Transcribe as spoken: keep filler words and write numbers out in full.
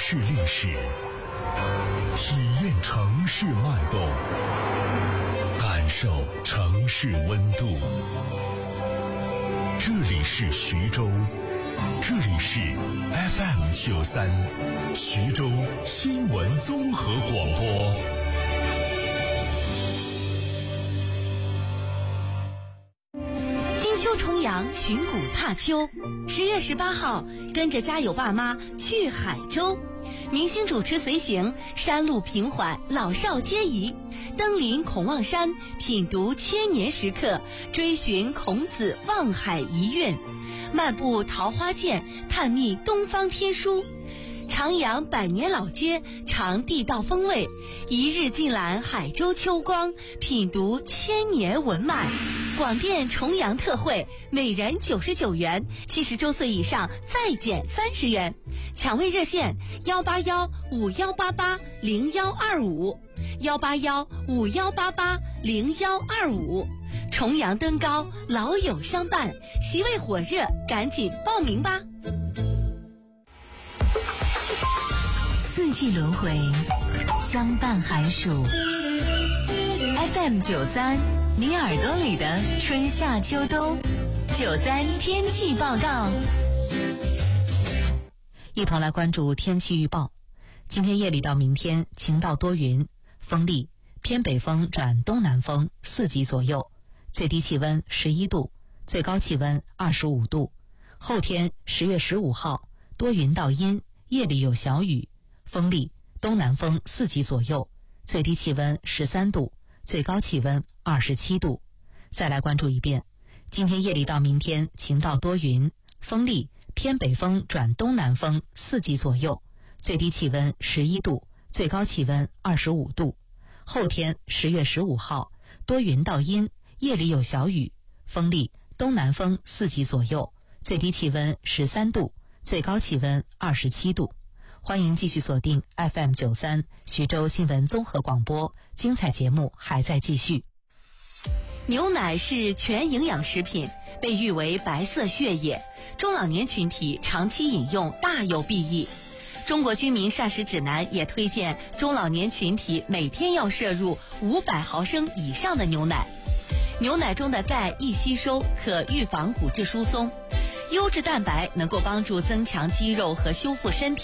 市历史，体验城市脉动，感受城市温度。这里是徐州，这里是 F M 九三，徐州新闻综合广播。 金秋重阳，寻古踏秋。十月十八号，跟着家有爸妈去海州，明星主持随行，山路平缓，老少皆宜。登临孔望山，品读千年石刻，追寻孔子望海遗韵，漫步桃花涧，探秘东方天书。徜徉百年老街，尝地道风味，一日尽览海州秋光，品读千年文脉。广电重阳特惠，每人九十九元，七十周岁以上再减三十元。抢位热线：幺八幺五幺八八零幺二五，幺八幺五幺八八零幺二五。重阳登高，老友相伴，席位火热，赶紧报名吧！ 四季轮回，相伴寒暑。F M 九三，你耳朵里的春夏秋冬。九三天气报告， 一同来关注天气预报。今天夜里到明天晴到多云，风力偏北风转东南风四级左右，最低气温十一度，最高气温二十五度。后天十月十五号多云到阴，夜里有小雨，风力东南风四级左右，最低气温十三度，最高气温二十七度。再来关注一遍，今天夜里到明天晴到多云，风力偏北风转东南风四级左右，最低气温十一度，最高气温二十五度。后天十月十五号多云到阴，夜里有小雨，风力东南风四级左右，最低气温十三度，最高气温二十七度。欢迎继续锁定 F M 九三徐州新闻综合广播，精彩节目还在继续。 牛奶是全营养食品，被誉为白色血液，中老年群体长期饮用大有裨益。中国居民膳食指南也推荐中老年群体每天要摄入五百毫升以上的牛奶。牛奶中的钙易吸收，可预防骨质疏松。优质蛋白能够帮助增强肌肉和修复身体。